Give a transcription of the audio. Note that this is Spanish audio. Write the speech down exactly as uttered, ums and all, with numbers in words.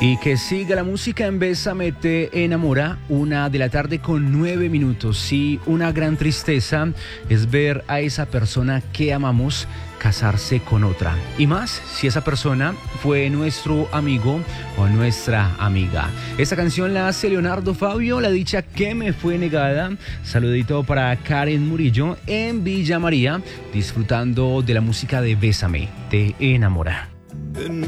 Y que siga la música en Bésame te enamora, una de la tarde con nueve minutos. Sí, una gran tristeza es ver a esa persona que amamos casarse con otra. Y más si esa persona fue nuestro amigo o nuestra amiga. Esta canción la hace Leonardo Fabio, La dicha que me fue negada. Saludito para Karen Murillo en Villa María, disfrutando de la música de Bésame te enamora.